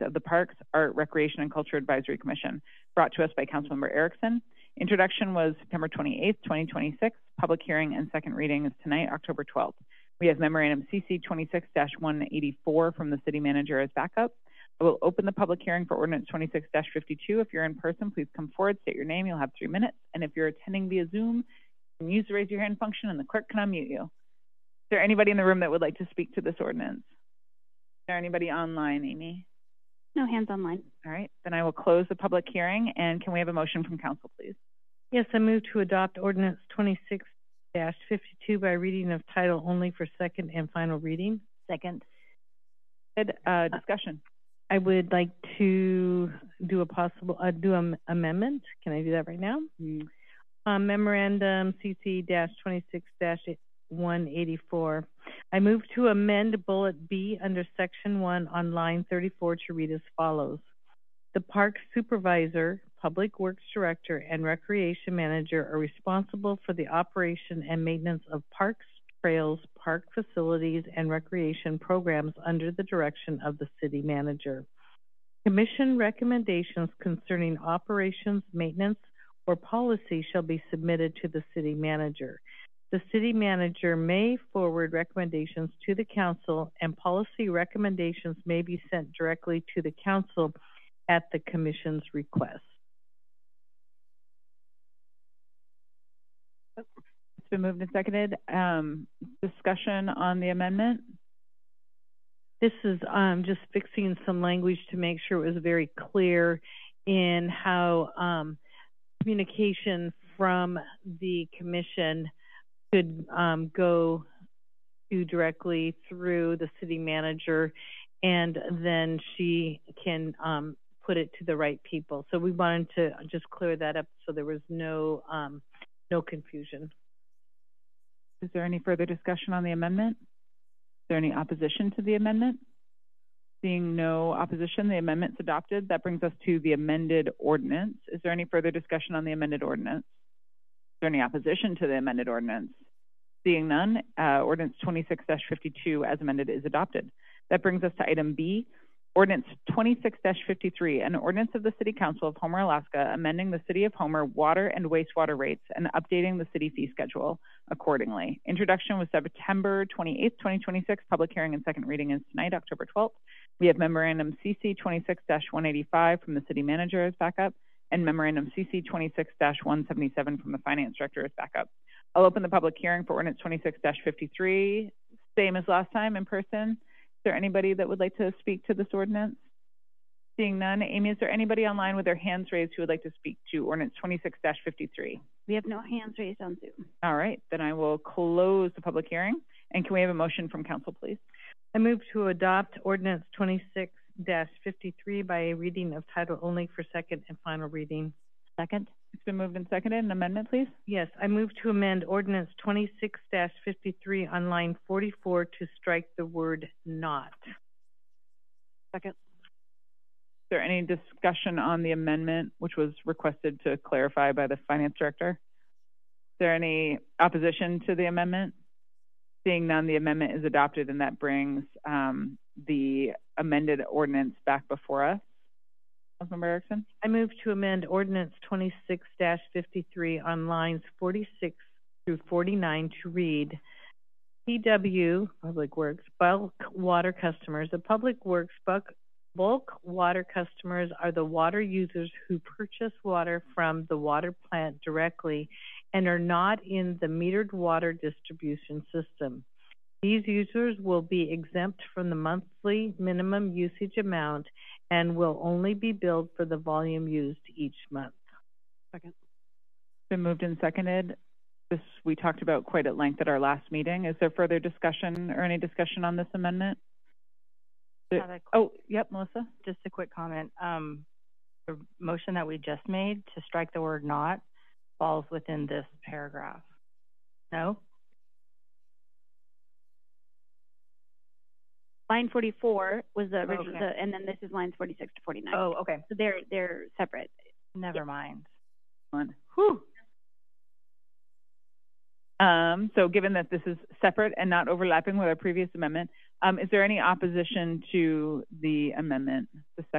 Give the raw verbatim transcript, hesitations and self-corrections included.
of the Parks, Art, Recreation, and Culture Advisory Commission, brought to us by Councilmember Erickson. Introduction was September twenty-eighth, twenty twenty-six. Public hearing and second reading is tonight, October twelfth. We have Memorandum C C twenty-six dash one eighty-four from the City Manager as backup. I will open the public hearing for Ordinance twenty-six dash fifty-two. If you're in person, please come forward, state your name. You'll have three minutes. And if you're attending via Zoom, you can use the raise your hand function and the clerk can unmute you. Is there anybody in the room that would like to speak to this ordinance? Is there anybody online, Amy? No hands online. All right, then I will close the public hearing. And can we have a motion from council, please? Yes, I move to adopt Ordinance twenty-six dash fifty-two by reading of title only for second and final reading. Second. Good, uh, discussion. I would like to do a possible, uh, do an amendment. Can I do that right now? Mm. Um, Memorandum C C twenty-six dash one eighty-four. I move to amend Bullet B under Section one on line thirty-four to read as follows. The Park Supervisor, Public Works Director, and Recreation Manager are responsible for the operation and maintenance of parks, trails, park facilities, and recreation programs under the direction of the City Manager. Commission recommendations concerning operations, maintenance, or policy shall be submitted to the City Manager. The City Manager may forward recommendations to the Council, and policy recommendations may be sent directly to the Council at the Commission's request. It's been moved and seconded. Um, discussion on the amendment? This is um, just fixing some language to make sure it was very clear in how um, communication from the Commission could um, go to directly through the City Manager, and then she can um, put it to the right people. So we wanted to just clear that up so there was no um, no confusion. Is there any further discussion on the amendment? Is there any opposition to the amendment? Seeing no opposition, the amendment's adopted. That brings us to the amended ordinance. Is there any further discussion on the amended ordinance? Is there any opposition to the amended ordinance? Seeing none, uh, Ordinance twenty-six dash fifty-two as amended is adopted. That brings us to item B, Ordinance twenty-six dash fifty-three, an ordinance of the City Council of Homer, Alaska, amending the City of Homer water and wastewater rates and updating the city fee schedule accordingly. Introduction was September twenty-eighth, twenty twenty-six. Public hearing and second reading is tonight, October twelfth. We have Memorandum C C twenty-six dash one eighty-five from the City Manager as backup, and Memorandum C C twenty-six dash one seventy-seven from the Finance Director as backup. I'll open the public hearing for Ordinance twenty-six dash fifty-three, same as last time, in person. Is there anybody that would like to speak to this ordinance? Seeing none, Amy, is there anybody online with their hands raised who would like to speak to Ordinance twenty-six dash fifty-three? We have no hands raised on Zoom. All right, then I will close the public hearing. And can we have a motion from council, please? I move to adopt Ordinance twenty-six dash fifty-three by a reading of title only for second and final reading. Second. It's been moved and seconded. An amendment, please? Yes, I move to amend Ordinance twenty-six dash fifty-three on line forty-four to strike the word not. Second. Is there any discussion on the amendment, which was requested to clarify by the Finance Director? Is there any opposition to the amendment? Seeing none, the amendment is adopted, and that brings um, the amended ordinance back before us. Councilmember Erickson? I move to amend Ordinance twenty-six dash fifty-three on lines forty-six through forty-nine to read, P W, Public Works, bulk water customers. The Public Works bulk, bulk water customers are the water users who purchase water from the water plant directly and are not in the metered water distribution system. These users will be exempt from the monthly minimum usage amount and will only be billed for the volume used each month. Second. Been moved and seconded. This we talked about quite at length at our last meeting. Is there further discussion or any discussion on this amendment? Quick, oh, yep, Melissa. Just a quick comment. Um, the motion that we just made to strike the word not falls within this paragraph. No? Line forty-four was the original, okay. the, and then this is lines forty-six to forty-nine. Oh, okay. So they're they're separate. Never yeah. mind. One. Whew. Um, so given that this is separate and not overlapping with our previous amendment, um, is there any opposition to the amendment, the second?